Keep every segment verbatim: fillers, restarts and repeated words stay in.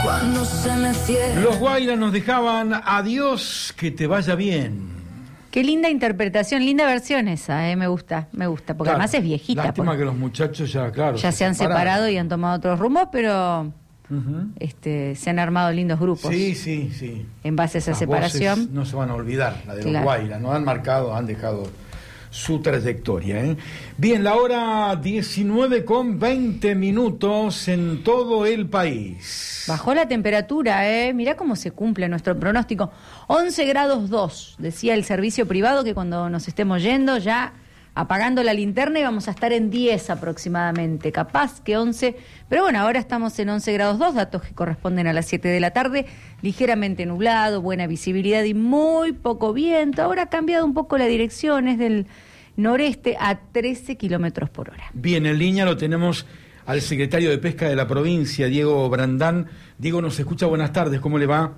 cuando se me cierra. Los Guairas nos dejaban adiós, que te vaya bien. Qué linda interpretación, linda versión esa, eh, me gusta, me gusta, porque Claro, además es viejita. Lástima porque que los muchachos ya, claro, ya se han separaron. separado y han tomado otros rumbos, pero uh-huh. este, se han armado lindos grupos. Sí, sí, sí. En base a esa Las separación. voces no se van a olvidar, la de Claro. los Guairas, nos han marcado, han dejado su trayectoria, ¿eh? Bien, la hora diecinueve con veinte minutos en todo el país. Bajó la temperatura, ¿eh? Mirá cómo se cumple nuestro pronóstico. once grados dos, decía el servicio privado, que cuando nos estemos yendo ya apagando la linterna íbamos a estar en diez aproximadamente, capaz que once, pero bueno, ahora estamos en once grados dos, datos que corresponden a las siete de la tarde, ligeramente nublado, buena visibilidad y muy poco viento. Ahora ha cambiado un poco la dirección, es del noreste a trece kilómetros por hora. Bien, en línea lo tenemos al secretario de Pesca de la provincia, Diego Brandán. Diego, nos escucha, buenas tardes, ¿cómo le va?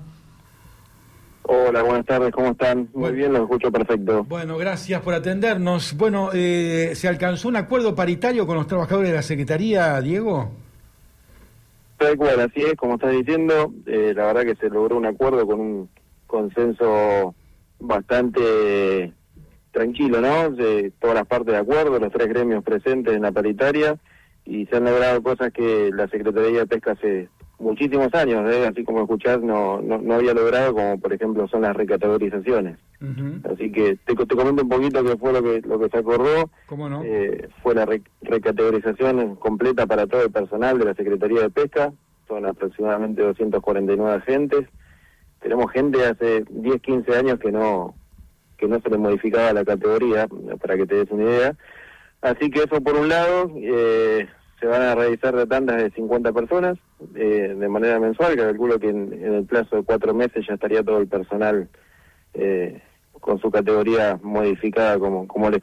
Hola, buenas tardes, ¿cómo están? Muy bueno, bien, los escucho perfecto. Bueno, gracias por atendernos. Bueno, eh, ¿se alcanzó un acuerdo paritario con los trabajadores de la Secretaría, Diego? Tal cual, así es, como estás diciendo, eh, la verdad que se logró un acuerdo con un consenso bastante tranquilo, ¿no? De todas las partes de acuerdo, los tres gremios presentes en la paritaria, y se han logrado cosas que la Secretaría de Pesca hace muchísimos años, ¿eh? Así como escuchás, no, no no había logrado, como por ejemplo son las recategorizaciones. Uh-huh. Así que te, te comento un poquito qué fue lo que lo que se acordó. ¿Cómo no? Eh, fue la re, recategorización completa para todo el personal de la Secretaría de Pesca, son aproximadamente doscientos cuarenta y nueve agentes. Tenemos gente hace diez, quince años que no que no se le modificaba la categoría, para que te des una idea. Así que eso por un lado, eh, se van a realizar de tandas de cincuenta personas eh, de manera mensual, que calculo que en, en el plazo de cuatro meses ya estaría todo el personal eh, con su categoría modificada como, como les